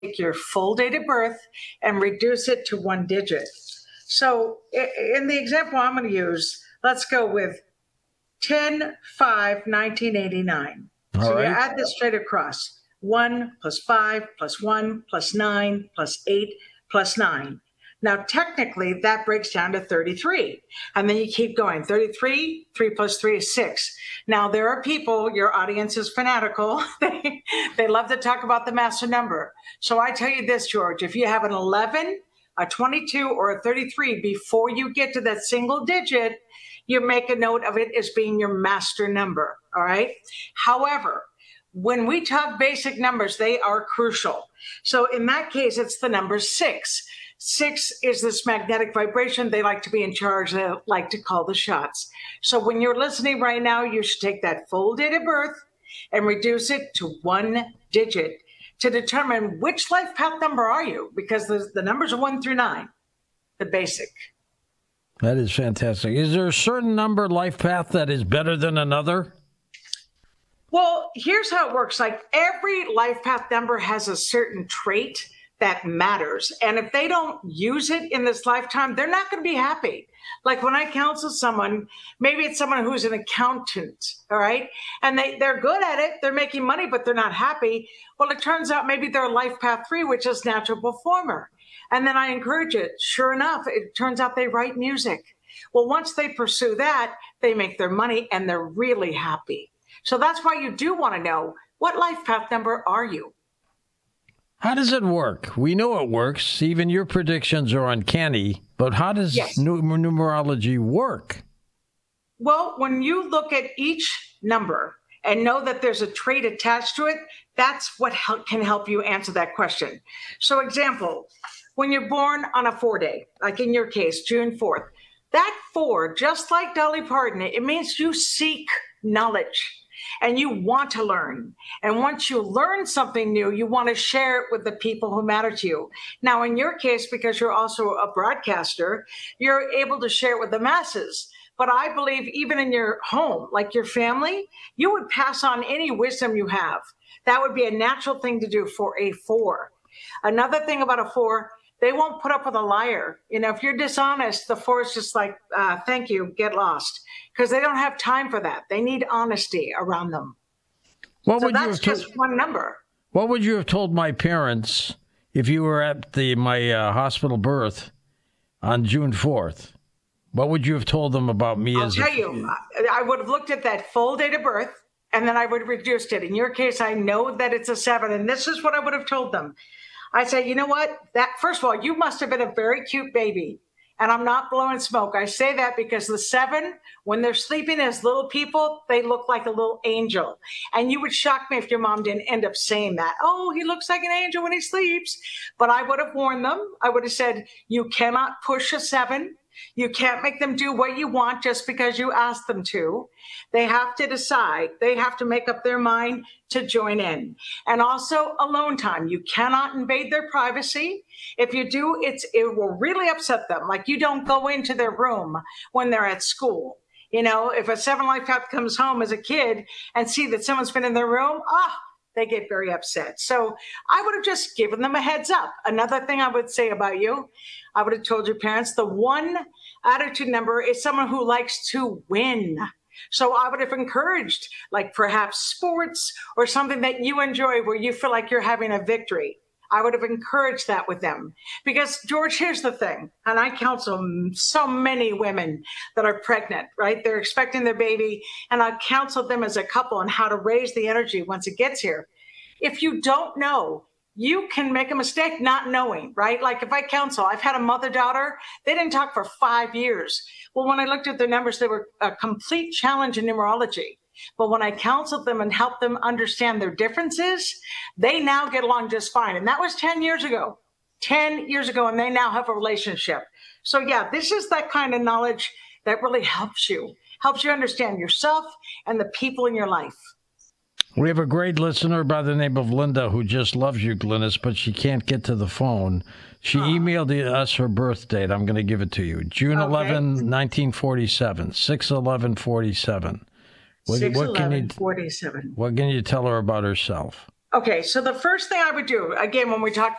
take your full date of birth and reduce it to one digit. So in the example I'm going to use, let's go with 10/5/1989. All So you right. add this straight across. 1 plus 5 plus 1 plus 9 plus 8 plus 9. Now, technically, that breaks down to 33. And then you keep going. 33, 3 plus 3 is 6. Now, there are people, your audience is fanatical. They love to talk about the master number. So I tell you this, George, if you have an 11, a 22, or a 33 before you get to that single digit, you make a note of it as being your master number. All right. However, when we talk basic numbers, they are crucial. So in that case, it's the number 6. 6 is this magnetic vibration. They like to be in charge. They like to call the shots. So when you're listening right now, you should take that full date of birth and reduce it to one digit to determine which life path number are you, because the numbers are 1 through 9, the basic. That is fantastic. Is there a certain number life path that is better than another? Well, here's how it works. Like every life path number has a certain trait that matters. And if they don't use it in this lifetime, they're not going to be happy. Like when I counsel someone, maybe it's someone who's an accountant, all right? And they're good at it, they're making money, but they're not happy. Well, it turns out maybe they're life path 3, which is natural performer. And then I encourage it. Sure enough, it turns out they write music. Well, once they pursue that, they make their money and they're really happy. So that's why you do want to know, what life path number are you? How does it work? We know it works. Even your predictions are uncanny. But how does numerology work? Well, when you look at each number and know that there's a trait attached to it, that's what can help you answer that question. So example, when you're born on a 4 day, like in your case, June 4th, that 4, just like Dolly Parton, it means you seek knowledge. And you want to learn. And once you learn something new, you want to share it with the people who matter to you. Now, in your case, because you're also a broadcaster, you're able to share it with the masses. But I believe even in your home, like your family, you would pass on any wisdom you have. That would be a natural thing to do for a 4. Another thing about a 4, they won't put up with a liar. You know, if you're dishonest, the 4 is just like, thank you, get lost. Because they don't have time for that. They need honesty around them. That's just one number. What would you have told my parents if you were at my hospital birth on June 4th? What would you have told them about me? I'll tell you, I would have looked at that full date of birth, and then I would have reduced it. In your case, I know that it's a 7, and this is what I would have told them. I say, you know what? That first of all, you must have been a very cute baby. And I'm not blowing smoke. I say that because the 7, when they're sleeping as little people, they look like a little angel. And you would shock me if your mom didn't end up saying that. Oh, he looks like an angel when he sleeps. But I would have warned them. I would have said, you cannot push a 7. You can't make them do what you want just because you ask them to. They have to decide. They have to make up their mind to join in. And also alone time. You cannot invade their privacy. If you do, it will really upset them. Like you don't go into their room when they're at school. You know, if a 7 life path comes home as a kid and see that someone's been in their room, they get very upset. So I would have just given them a heads up. Another thing I would say about you, I would have told your parents the 1 attitude number is someone who likes to win. So I would have encouraged like perhaps sports or something that you enjoy where you feel like you're having a victory. I would have encouraged that with them. Because, George, here's the thing, and I counsel so many women that are pregnant, right? They're expecting their baby, and I counsel them as a couple on how to raise the energy once it gets here. If you don't know, you can make a mistake not knowing, right? Like if I counsel, I've had a mother-daughter, they didn't talk for 5 years. Well, when I looked at their numbers, they were a complete challenge in numerology. But when I counseled them and helped them understand their differences, they now get along just fine. And that was 10 years ago, 10 years ago, and they now have a relationship. So yeah, this is that kind of knowledge that really helps you understand yourself and the people in your life. We have a great listener by the name of Linda who just loves you, Glynis, but she can't get to the phone. She emailed us her birth date. I'm going to give it to you. June 11, 1947, 6/11/47. What can you tell her about herself? Okay, so the first thing I would do, again, when we talked